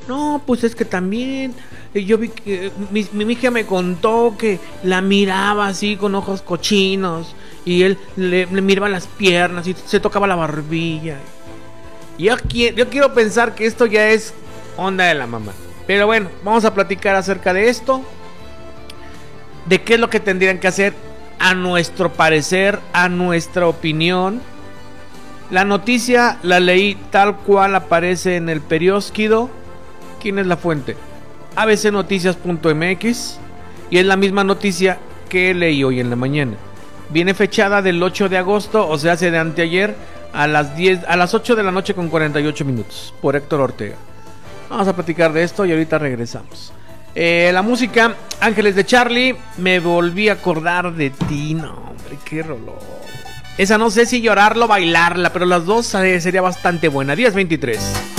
No, pues es que también yo vi que mi hija me contó que la miraba así con ojos cochinos y él le miraba las piernas y se tocaba la barbilla. Yo quiero pensar que esto ya es onda de la mamá. Pero bueno, vamos a platicar acerca de esto. De qué es lo que tendrían que hacer a nuestro parecer, a nuestra opinión. La noticia la leí tal cual aparece en el periódico. ¿Quién es la fuente? abcnoticias.mx. Y es la misma noticia que leí hoy en la mañana. Viene fechada del 8 de agosto, o sea, hace de anteayer, a las 8 de la noche con 48 minutos, por Héctor Ortega. Vamos a platicar de esto y ahorita regresamos. La música, Ángeles de Charlie, me volví a acordar de ti. No, hombre, qué rollo. Esa no sé si llorarlo o bailarla, pero las dos sería bastante buena. 10:23.